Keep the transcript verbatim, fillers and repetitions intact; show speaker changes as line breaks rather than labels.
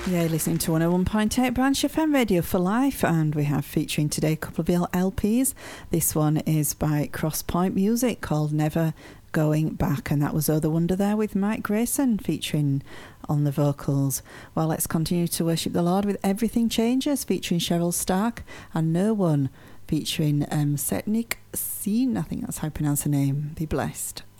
Yeah, listening to one oh one point eight Branch F M Radio for Life, and we have featuring today a couple of L Ps. This one is by Crosspoint Music called Never Going Back, and that was Oh the Wonder there with Mike Grayson featuring on the vocals. Well, let's continue to worship the Lord with Everything Changes featuring Cheryl Stark and No One featuring um, Setnik Scene. I think that's how you pronounce her name. Be blessed.